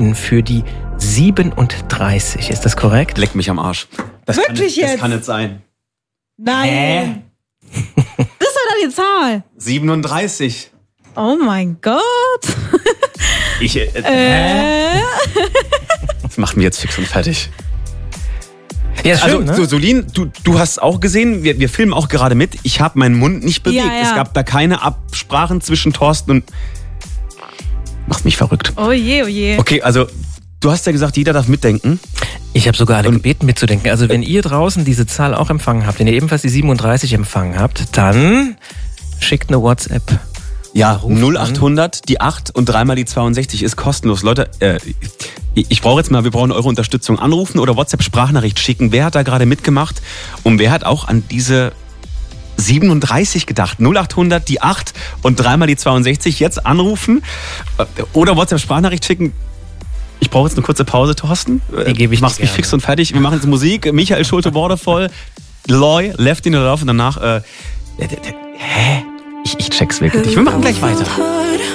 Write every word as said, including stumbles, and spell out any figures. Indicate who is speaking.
Speaker 1: stehen für die siebenunddreißig. Ist das korrekt?
Speaker 2: Leck mich am Arsch. Das
Speaker 3: Wirklich
Speaker 2: kann nicht,
Speaker 3: jetzt?
Speaker 2: Das kann nicht sein.
Speaker 3: Nein. Das ist doch die Zahl.
Speaker 2: siebenunddreißig.
Speaker 3: Oh mein Gott.
Speaker 2: Ich, äh,
Speaker 3: Äh.
Speaker 2: Das macht mich jetzt fix und fertig.
Speaker 1: Ja, ist
Speaker 2: Also,
Speaker 1: schön, ne?
Speaker 2: so, Solin, du, du hast auch gesehen, wir, wir filmen auch gerade mit. Ich habe meinen Mund nicht bewegt.
Speaker 3: Ja, ja.
Speaker 2: Es gab da keine Absprachen zwischen Thorsten und... Macht mich verrückt.
Speaker 3: Oh je, oh je.
Speaker 2: Okay, also du hast ja gesagt, jeder darf mitdenken.
Speaker 1: Ich habe sogar alle gebeten mitzudenken. Also wenn ihr draußen diese Zahl auch empfangen habt, wenn ihr ebenfalls die siebenunddreißig empfangen habt, dann schickt eine WhatsApp.
Speaker 2: Ja,
Speaker 1: Ruft
Speaker 2: null achthundert, die acht und dreimal die zweiundsechzig ist kostenlos. Leute, äh, ich, ich brauche jetzt mal, wir brauchen eure Unterstützung. Anrufen oder WhatsApp-Sprachnachricht schicken. Wer hat da gerade mitgemacht und wer hat auch an diese siebenunddreißig gedacht? null achthundert, die acht und dreimal die zweiundsechzig. Jetzt anrufen oder WhatsApp-Sprachnachricht schicken. Ich brauche jetzt eine kurze Pause, Thorsten.
Speaker 1: Die gebe ich
Speaker 2: Machst
Speaker 1: dir
Speaker 2: mich
Speaker 1: gerne.
Speaker 2: fix und fertig. Wir machen jetzt Musik. Michael Schulte, Bordervoll. Loy, Left in the Love und danach... Äh, hä? Ich, ich check's wirklich. Wir machen gleich weiter.